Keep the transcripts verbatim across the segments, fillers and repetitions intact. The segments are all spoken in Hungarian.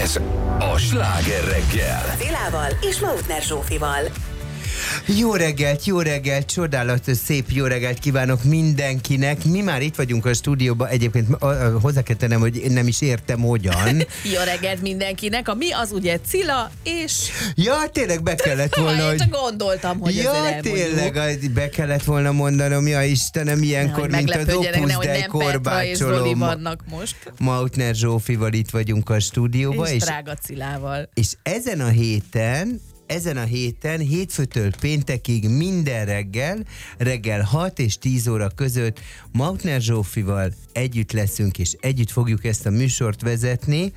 Ez a Sláger reggel. Szilával és Lautner Zsófival. Jó reggelt, jó reggelt, csodálatos, szép jó reggelt kívánok mindenkinek. Mi már itt vagyunk a stúdióban, egyébként hozzá kell tennem, hogy én nem is értem hogyan. Jó reggelt mindenkinek, a mi az ugye Cilla és... Ja, tényleg be kellett volna, Én hogy... csak gondoltam, hogy ja, ezzel tényleg, az- be kellett volna mondanom, ja Istenem, ilyenkor, mint az Opus Dei korbácsolom. Zoli vannak most. Mautner Zsófival itt vagyunk a stúdióban. És, És, drága Cilával. és ezen a héten Ezen a héten, hétfőtől péntekig minden reggel, reggel hat és tíz óra között Mautner Zsófival együtt leszünk, és együtt fogjuk ezt a műsort vezetni,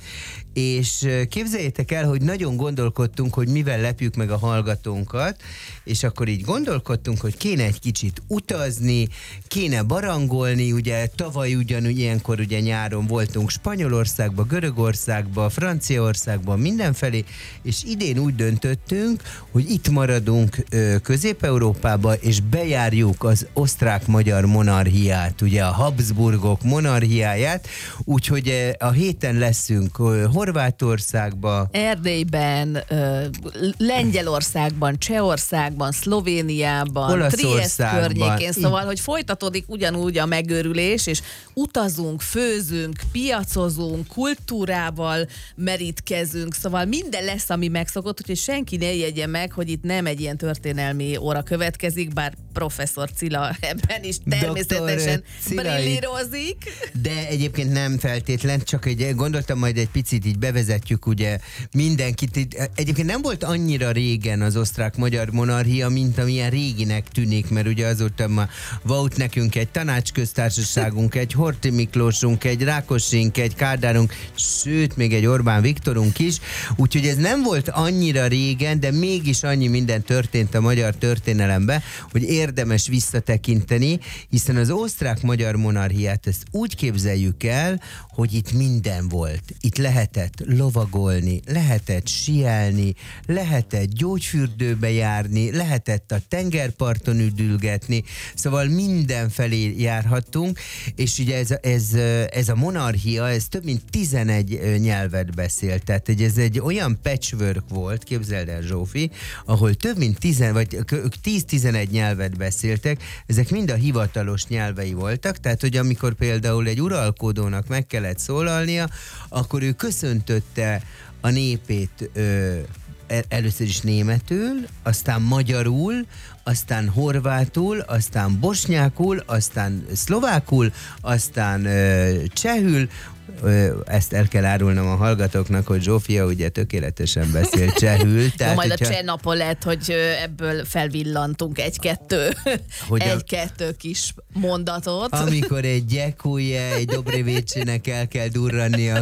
és képzeljétek el, hogy nagyon gondolkodtunk, hogy mivel lepjük meg a hallgatónkat, és akkor így gondolkodtunk, hogy kéne egy kicsit utazni, kéne barangolni, ugye tavaly ugyanúgy ilyenkor ugye nyáron voltunk Spanyolországba, Görögországba, Franciaországba, mindenfelé, és idén úgy döntöttünk, hogy itt maradunk ö, Közép-Európába, és bejárjuk az osztrák-magyar monarchiát, ugye a Habsburgok monarchiáját, úgyhogy ö, a héten leszünk ö, Horvátországba, Erdélyben, ö, Lengyelországban, Csehországban, Szlovéniában, Triest Olaszországban. környékén, szóval, hogy folytatódik ugyanúgy a megőrülés, és utazunk, főzünk, piacozunk, kultúrával merítkezünk, szóval minden lesz, ami megszokott, úgyhogy senki ne jegye meg, hogy itt nem egy ilyen történelmi óra következik, bár professzor Cilla ebben is természetesen brillírozik. De egyébként nem feltétlen, csak egy, gondoltam majd egy picit így bevezetjük ugye mindenkit. Egyébként nem volt annyira régen az osztrák-magyar monarchia, mint amilyen réginek tűnik, mert ugye azóta már volt nekünk egy tanácsköztársaságunk, egy Horthy Miklósunk, egy Rákosink, egy Kádárunk, sőt, még egy Orbán Viktorunk is, úgyhogy ez nem volt annyira régen, de mégis annyi minden történt a magyar történelemben, hogy érdemes visszatekinteni, hiszen az osztrák-magyar monarchiát ezt úgy képzeljük el, hogy itt minden volt. Itt lehetett lovagolni, lehetett sielni, lehetett gyógyfürdőbe járni, lehetett a tengerparton üdülgetni, szóval mindenfelé járhattunk, és ugye ez, ez, ez a monarchia, ez több mint tizenegy nyelvet beszélt, tehát ez egy olyan patchwork volt, képzeld el Zsófi, ahol több mint tíz vagy tíz-tizenegy nyelvet beszéltek, ezek mind a hivatalos nyelvei voltak, tehát hogy amikor például egy uralkodónak meg kellett szólalnia, akkor ő köszöntötte a népét ö, először is németül, aztán magyarul, aztán horvátul, aztán bosnyákul, aztán szlovákul, aztán ö, csehül. Ö, ezt el kell árulnom a hallgatóknak, hogy Zsófia ugye tökéletesen beszél csehül. Tehát, majd hogyha... a cseh napon lehet, hogy ebből felvillantunk egy-kettő, egy-kettő kis mondatot. Amikor egy gyekuje, egy Dobrevécsének el kell durrannia